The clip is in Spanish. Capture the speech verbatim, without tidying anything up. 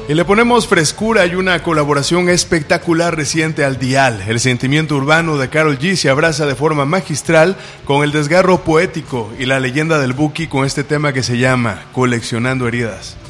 Y le ponemos frescura y una colaboración espectacular reciente al dial. El sentimiento urbano de Karol G se abraza de forma magistral con el desgarro poético y la leyenda del Buki con este tema que se llama Coleccionando Heridas.